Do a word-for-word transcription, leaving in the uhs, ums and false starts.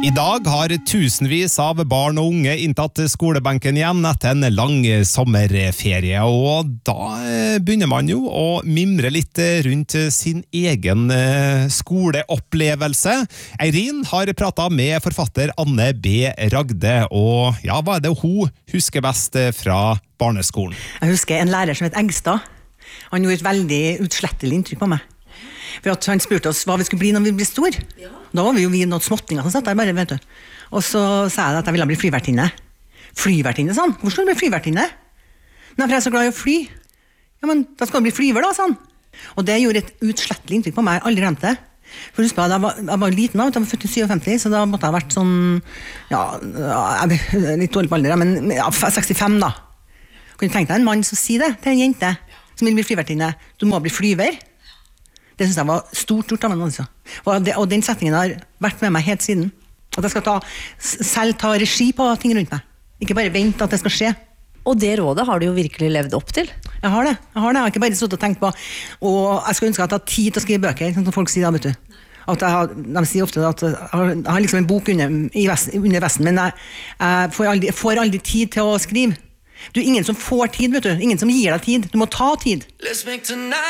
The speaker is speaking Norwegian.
I dag har tusenvis av barn og unge inntatt skolebenken igjen etter en lang sommerferie, og da begynner man jo å mimre litt rundt sin egen skoleopplevelse. Eirin har pratet med forfatter Anne B. Ragde, og ja, hva er det hun husker best fra barneskolen? Jeg husker en lærer som het Engstad. Han gjorde et veldig utslettelig inntrykk på meg. For at han spurte oss hva vi skulle bli når vi ble stor. Ja. Da var vi jo vi noen småttinger som satt der bare, vet du. Og så sa jeg at jeg ville bli flyvertinne. Flyvertinne, sånn. Hvor skal du bli flyvertinne? Nei, for jeg er så glad i å fly. Ja, men da skal du bli flyver da, sånn. Og det gjorde et utslettelig inntrykk på meg. Jeg har aldri glemt det. For husk på, jeg var, jeg var liten da, jeg var født i femtisju, så da måtte jeg ha vært sånn, ja, jeg er litt dårlig på alder, men ja, sekstifem da. Kan du tenke deg en mann som sier det til en jente som vil bli flyvertinne? Du må bli flyver. Det synes jeg var stort gjort av meg, altså. Og, det, og den settingen har vært med meg helt siden. At jeg skal ta, selv ta regi på ting rundt meg. Ikke bare vente at det skal skje. Og det rådet har du jo virkelig levd opp til. Jeg har det. Jeg har det. Jeg har ikke bare stått og tenkt på, og jeg skal ønske at jeg har tid til å skrive bøker, som folk sier da, vet du. At jeg har, de sier ofte at jeg har, jeg har liksom en bok under, i vest, under vesten, men jeg, jeg får, aldri, får aldri tid til å skrive. Du er ingen som får tid, vet du. Ingen som gir deg tid. Du må ta tid.